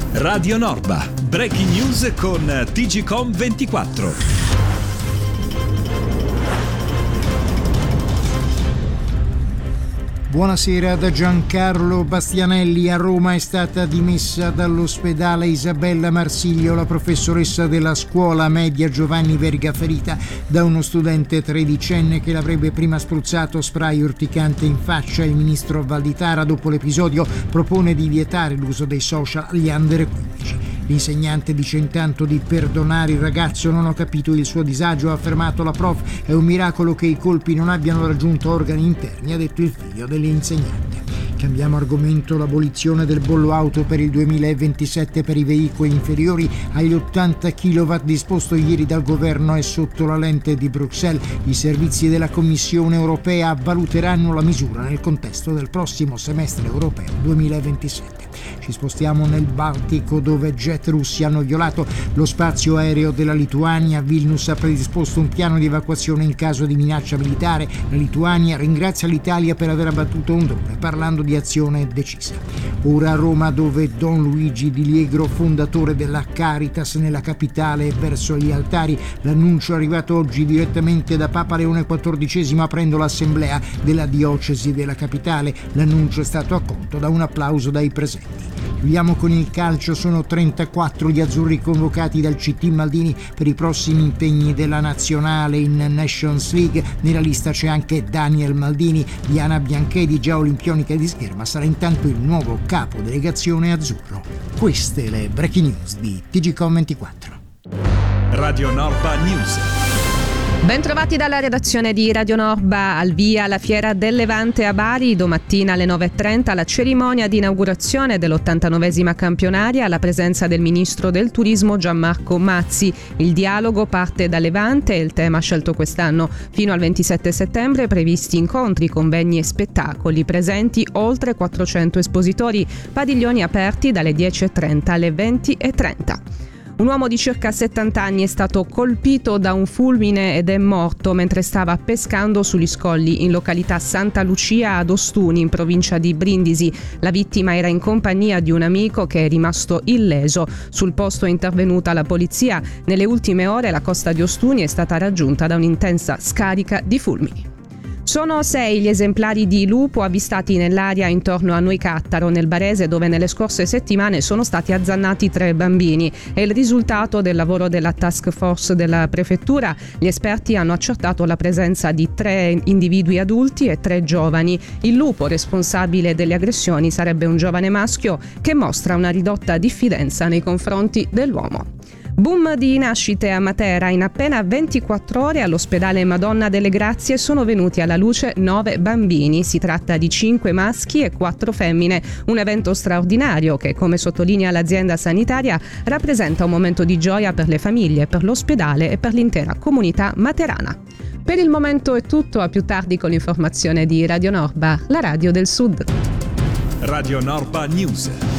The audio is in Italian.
Radio Norba, breaking news con TGCOM24. Buonasera da Giancarlo Bastianelli. A Roma è stata dimessa dall'ospedale Isabella Marsiglio, la professoressa della scuola media Giovanni Verga, ferita da uno studente tredicenne che l'avrebbe prima spruzzato spray urticante in faccia. Il ministro Valditara, dopo l'episodio, propone di vietare l'uso dei social agli under 15. L'insegnante dice intanto di perdonare il ragazzo, non ho capito il suo disagio, ha affermato la prof, è un miracolo che i colpi non abbiano raggiunto organi interni, ha detto il figlio dell'insegnante. Cambiamo argomento: l'abolizione del bollo auto per il 2027 per i veicoli inferiori agli 80 kW disposto ieri dal governo è sotto la lente di Bruxelles. I servizi della Commissione europea valuteranno la misura nel contesto del prossimo semestre europeo 2027. Ci spostiamo nel Baltico, dove jet russi hanno violato lo spazio aereo della Lituania. Vilnius ha predisposto un piano di evacuazione in caso di minaccia militare. La Lituania ringrazia l'Italia per aver abbattuto un drone, parlando di azione decisa. Ora a Roma, dove Don Luigi Di Liegro, fondatore della Caritas nella capitale, è verso gli altari. L'annuncio è arrivato oggi direttamente da Papa Leone XIV aprendo l'assemblea della diocesi della capitale. L'annuncio è stato accolto da un applauso dai presenti. Chiudiamo con il calcio: sono 34 gli azzurri convocati dal CT Maldini per i prossimi impegni della nazionale in Nations League. Nella lista c'è anche Daniel Maldini. Diana Bianchedi, già olimpionica di scherma, sarà intanto il nuovo capo delegazione azzurro. Queste le breaking news di TGCOM24. Radio Norba News. Bentrovati dalla redazione di Radio Norba. Al via la Fiera del Levante a Bari, domattina alle 9.30 la cerimonia di inaugurazione dell'89esima campionaria alla presenza del ministro del turismo Gianmarco Mazzi. Il dialogo parte da Levante e il tema scelto quest'anno. Fino al 27 settembre previsti incontri, convegni e spettacoli, presenti oltre 400 espositori, padiglioni aperti dalle 10.30 alle 20.30. Un uomo di circa 70 anni è stato colpito da un fulmine ed è morto mentre stava pescando sugli scogli in località Santa Lucia ad Ostuni, in provincia di Brindisi. La vittima era in compagnia di un amico che è rimasto illeso. Sul posto è intervenuta la polizia. Nelle ultime ore la costa di Ostuni è stata raggiunta da un'intensa scarica di fulmini. Sono 6 gli esemplari di lupo avvistati nell'area intorno a Noicattaro, nel Barese, dove nelle scorse settimane sono stati azzannati 3 bambini. È il risultato del lavoro della task force della prefettura. Gli esperti hanno accertato la presenza di 3 individui adulti e 3 giovani. Il lupo responsabile delle aggressioni sarebbe un giovane maschio che mostra una ridotta diffidenza nei confronti dell'uomo. Boom di nascite a Matera: in appena 24 ore all'ospedale Madonna delle Grazie sono venuti alla luce 9 bambini. Si tratta di 5 maschi e 4 femmine. Un evento straordinario che, come sottolinea l'azienda sanitaria, rappresenta un momento di gioia per le famiglie, per l'ospedale e per l'intera comunità materana. Per il momento è tutto, a più tardi con l'informazione di Radio Norba, la radio del Sud. Radio Norba News.